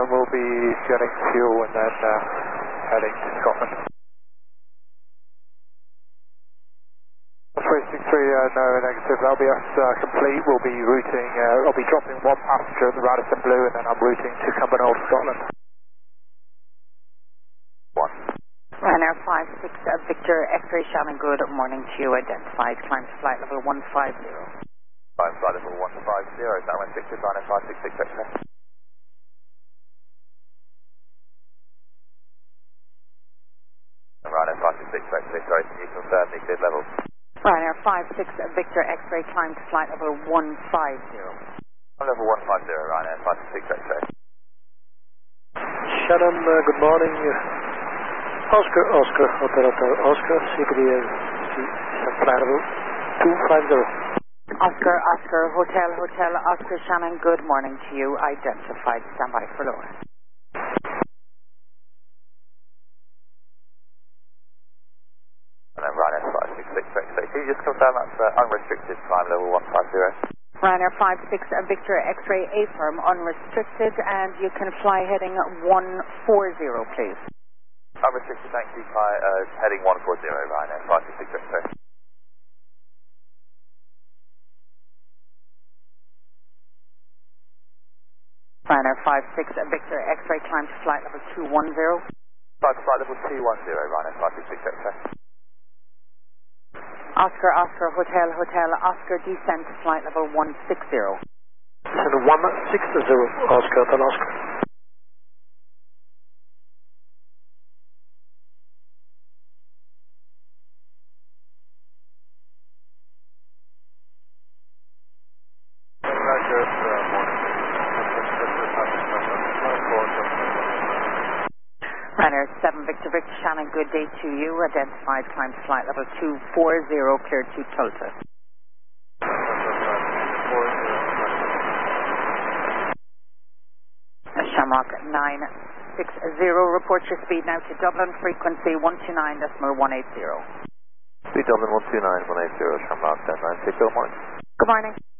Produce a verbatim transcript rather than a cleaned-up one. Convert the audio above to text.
Dublin will be getting fuel and then uh, heading to Scotland. three six three, uh, no negative, that'll be us uh, complete. We'll be routing, uh, I'll be dropping one passenger at the Radisson Blu and then I'm routing to Cumbernauld, Scotland. One. Ryanair five six, uh, Victor X-ray Shannon, good morning to you. Identified, climb to flight level one five zero. Climb flight level one five zero, Southwest Victor, Ryanair five six six X-ray. Ryanair five six six X-ray, sorry, can you confirm the cleared level? Ryanair five six, uh, Victor X-ray, climb to flight level one five zero. Level one five zero, Ryanair five six six X-ray. Shannon, uh, good morning. Oscar, Oscar, Hotel Hotel, Oscar, C P D, flight level two five zero. Oscar, Oscar, Hotel Hotel, Oscar Shannon, good morning to you. Identified, standby for lower. And then Ryanair five six six X-ray. Can you just confirm that's uh, unrestricted climb level one five zero? Ryanair five six, uh, Victor X-ray A-firm, unrestricted, and you can fly heading one four zero, please. Unrestricted, thank you, fly, uh, heading one four zero, Ryanair five six six X-ray. Ryanair five six, uh, Victor X-ray, climb to flight level two one zero. Flight to flight level two one zero, Ryanair five six six X-ray. Oscar, Oscar, Hotel, Hotel, Oscar, descent to flight level one six zero. Descent one six zero, Oscar, Hotel, Oscar. Ryanair seven, Victor Victor Shannon, good day to you. Identified, climb to flight level two four zero, cleared to Tulsa. Shamrock nine six zero, report your speed now to Dublin, frequency one two nine point one eight zero. Speed Dublin one two nine point one eight zero, Shamrock nine six zero, morning. Good morning.